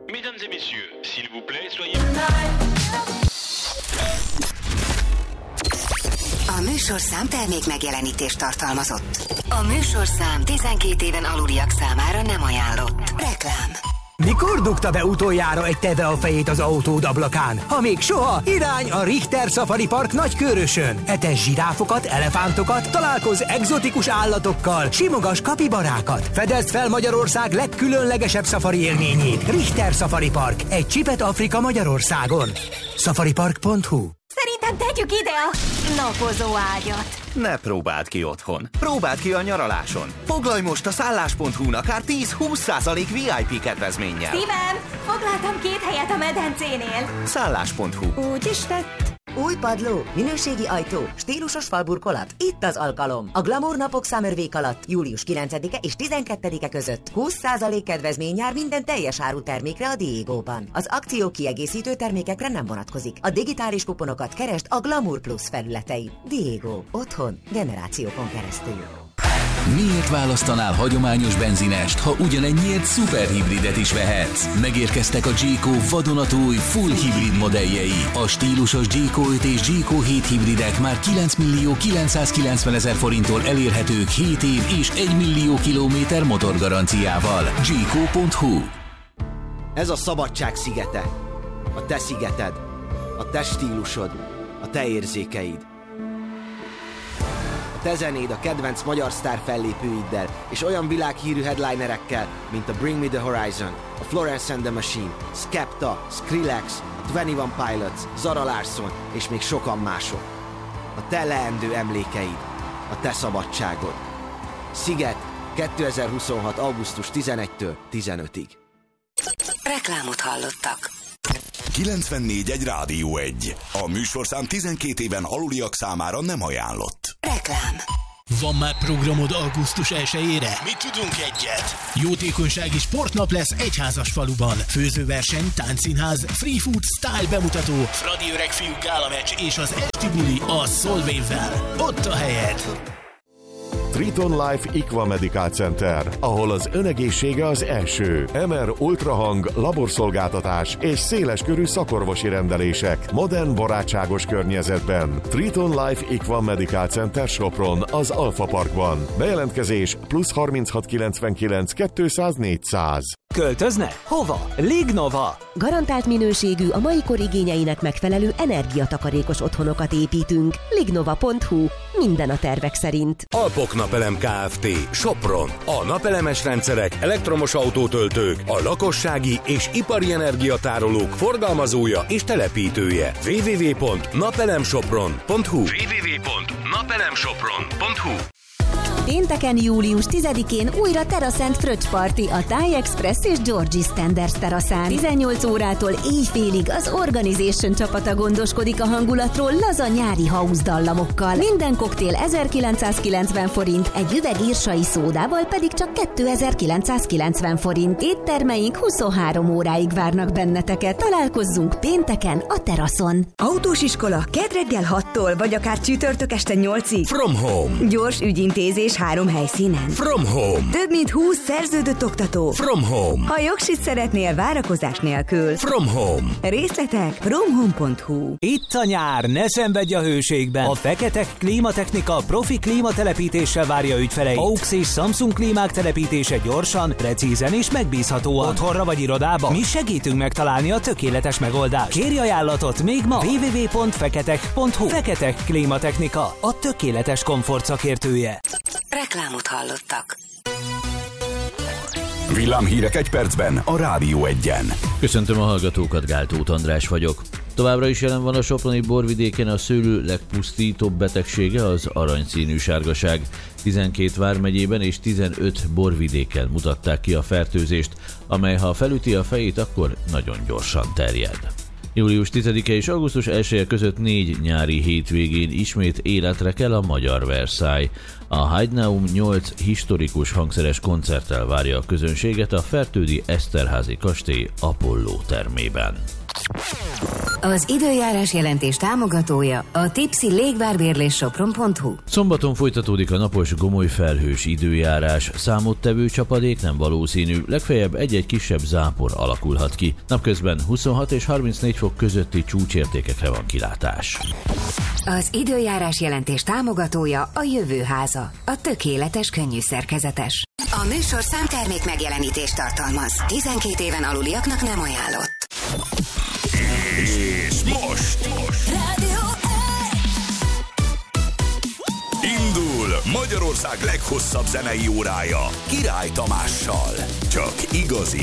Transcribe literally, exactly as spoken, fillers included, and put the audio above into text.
Mesdames et messieurs, s'il vous plaît, soyez... A műsorszám termék megjelenítést tartalmazott. A műsorszám tizenkét éven aluliak számára nem ajánlott. Reklám. Mikor dugta be utoljára egy teve a fejét az autód ablakán? Ha még soha, irány a Richter Safari Park Nagykőrösön. Etes zsiráfokat, elefántokat, találkozz egzotikus állatokkal, simogass kapibarákat. Fedezd fel Magyarország legkülönlegesebb szafari élményét. Richter Safari Park. Egy csipet Afrika Magyarországon. safaripark pont hu. Szerintem tegyük ide a napozó ágyat. Ne próbáld ki otthon. Próbáld ki a nyaraláson. Foglalj most a szállás pont hu-n akár tíz-húsz százalék vé i pé kedvezménnyel. Szívem, foglaltam két helyet a medencénél. szállás pont hu. Úgy is tett. Új padló, minőségi ajtó, stílusos falburkolat. Itt az alkalom. A Glamour napok Summer Week alatt július kilencedike és tizenkettedike között húsz százalék kedvezmény jár minden teljes áru termékre a Diegóban. Az akció kiegészítő termékekre nem vonatkozik. A digitális kuponokat keresd a Glamour Plus felületein. Diego. Otthon. Generációkon keresztül. Miért választanál hagyományos benzinest, ha ugyanennyiért szuperhibridet is vehetsz? Megérkeztek a Jayco vadonatúj full hibrid modelljei. A stílusos Jayco öt és Jayco hét hibridek már kilenc millió kilencszázkilencven ezer forinttól elérhetők hét év és egy millió kilométer motorgaranciával. Jayco pont hu. Ez a szabadság szigete. A te szigeted. A te stílusod. A te érzékeid. Te zenéd a kedvenc magyar sztár fellépőiddel, és olyan világhírű headlinerekkel, mint a Bring Me The Horizon, a Florence and the Machine, Skepta, Skrillex, a Twenty One Pilots, Zara Larsson és még sokan mások. A te leendő emlékeid, a te szabadságod. Sziget kétezer-huszonhat. augusztus tizenegyedikétől tizenötödirig. Reklámot hallottak. kilencvennégy egy Rádió egy. A műsorszám tizenkét éven aluliak számára nem ajánlott. Reklám. Van már programod augusztus elsejére? Mi tudunk egyet. Jótékonysági sportnap lesz Egyházasfaluban. Főzőverseny, táncszínház, free food style bemutató, Fradi öregfiú gálameccs és az esti buli a Solvay-vel. Ott a helyed. Triton Life Equa Medical Center, ahol az önegészsége az első. em er ultrahang, laborszolgáltatás és széleskörű szakorvosi rendelések modern, barátságos környezetben. Triton Life Equa Medical Center Sopron, az Alfa Parkban. Bejelentkezés plusz harminchat kilencvenkilenc kétszáz négyszáz. Költözne? Hova? Lignova! Garantált minőségű, a mai kor igényeinek megfelelő energiatakarékos otthonokat építünk. lignova pont hu. Minden a tervek szerint. Alpok Napelem Kft. Sopron. A napelemes rendszerek, elektromos autótöltők, a lakossági és ipari energiatárolók forgalmazója és telepítője. double-u double-u double-u pont napelemsopron pont hu. double-u double-u double-u pont napelemsopron pont hu. Pénteken július tizedikén újra teraszent Fröccs Party a Thai Express és Georgie Standards teraszán. tizennyolc órától éjfélig az Organization csapata gondoskodik a hangulatról laza nyári house dallamokkal. Minden koktél ezerkilencszázkilencven forint, egy üveg írsai szódával pedig csak kétezer-kilencszázkilencven forint. Éttermeink huszonhárom óráig várnak benneteket. Találkozzunk pénteken a teraszon. Autós iskola, kedd reggel hattól, vagy akár csütörtök este nyolcig. From Home. Gyors ügyintézés három helyszínen. From Home. Több mint húsz szerződött oktató. From Home. Ha jogsit szeretnél várakozás nélkül. From Home. Részletek from home pont hu. Itt a nyár, ne szenvedj a hőségben. A Feketek Klímatechnika profi klímatelepítéssel várja ügyfeleit. á u iksz és Samsung klímák telepítése gyorsan, precízen és megbízhatóan. Otthonra vagy irodába? Mi segítünk megtalálni a tökéletes megoldást. Kérj ajánlatot még ma. double-u double-u double-u pont feketek pont hu. Feketek Klímatechnika, a tökéletes komfort szakértője. Reklámot hallottak. Villámhírek egy percben a Rádió egyen. Köszöntöm a hallgatókat, Gál Tóth András vagyok. Továbbra is jelen van a soproni borvidéken a szőlő legpusztítóbb betegsége, az aranyszínű sárgaság. tizenkét vármegyében és tizenöt borvidéken mutatták ki a fertőzést, amely ha felüti a fejét, akkor nagyon gyorsan terjed. július tizedike és augusztus elseje között négy nyári hétvégén ismét életre kell a magyar Versailles. A Heidenaum nyolc historikus hangszeres koncerttel várja a közönséget a Fertődi Eszterházy kastély Apolló termében. Az időjárás jelentés támogatója a Tipsy légvárbérlés sopron pont hu. Szombaton folytatódik a napos gomoly felhős időjárás. Számottevő csapadék nem valószínű, legfeljebb egy-egy kisebb zápor alakulhat ki. Napközben huszonhat és harmincnégy fok közötti csúcsértékekre van kilátás. Az időjárás jelentés támogatója a Jövőháza, a tökéletes könnyű szerkezetes. A műsorszám termék megjelenítést tartalmaz. tizenkét éven aluliaknak nem ajánlott. És most, most. Indul Magyarország leghosszabb zenei órája Király Tamással. Csak igazi